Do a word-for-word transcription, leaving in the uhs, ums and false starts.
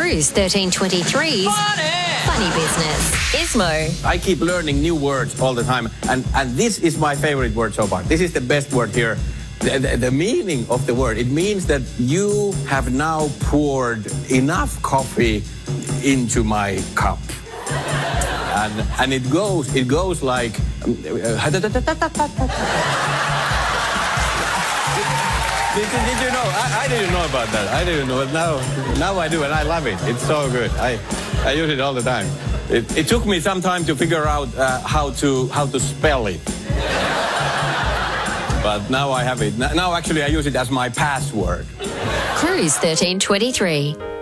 Cruise thirteen twenty-three's Funny. Funny Business. Ismo. I keep learning new words all the time, and, and this is my favorite word so far. This is the best word here. The, the, the meaning of the word, it means that you have now poured enough coffee into my cup. And, and it goes, it goes like... Did, did you know? I, I didn't know about that. I didn't know, but now, now I do, and I love it. It's so good. I, I use it all the time. It, it took me some time to figure out uh, how to how to spell it, but now I have it. Now, actually, I use it as my password. Cruise thirteen twenty-three.